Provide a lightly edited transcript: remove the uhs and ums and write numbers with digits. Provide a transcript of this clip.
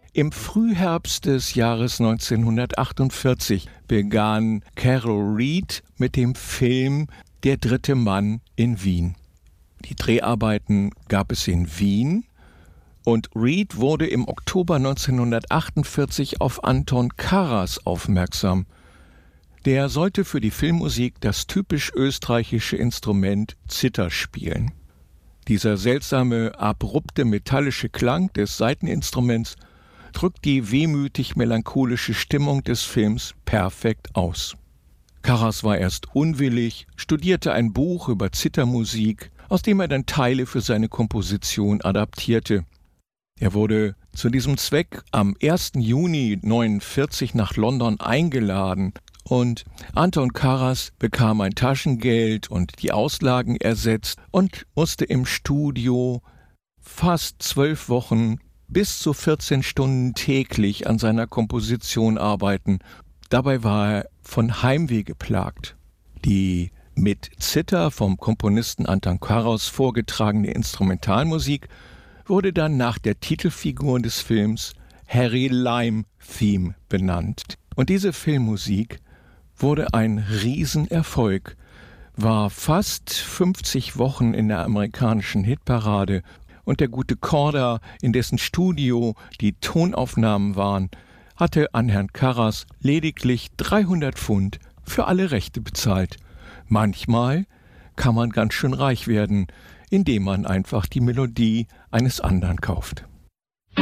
Im Frühherbst des Jahres 1948 begann Carol Reed mit dem Film Der dritte Mann in Wien. Die Dreharbeiten gab es in Wien und Reed wurde im Oktober 1948 auf Anton Karas aufmerksam. Der sollte für die Filmmusik das typisch österreichische Instrument Zither spielen. Dieser seltsame, abrupte metallische Klang des Saiteninstruments drückt die wehmütig-melancholische Stimmung des Films perfekt aus. Karas war erst unwillig, studierte ein Buch über Zithermusik, aus dem er dann Teile für seine Komposition adaptierte. Er wurde zu diesem Zweck am 1. Juni 1949 nach London eingeladen und Anton Karas bekam ein Taschengeld und die Auslagen ersetzt und musste im Studio fast 12 Wochen bis zu 14 Stunden täglich an seiner Komposition arbeiten. Dabei war er von Heimweh geplagt. Die mit Zither vom Komponisten Anton Karas vorgetragene Instrumentalmusik wurde dann nach der Titelfigur des Films Harry Lime Theme benannt. Und diese Filmmusik wurde ein Riesenerfolg, war fast 50 Wochen in der amerikanischen Hitparade und der gute Korda, in dessen Studio die Tonaufnahmen waren, hatte an Herrn Karas lediglich 300 Pfund für alle Rechte bezahlt. Manchmal kann man ganz schön reich werden, indem man einfach die Melodie eines anderen kauft.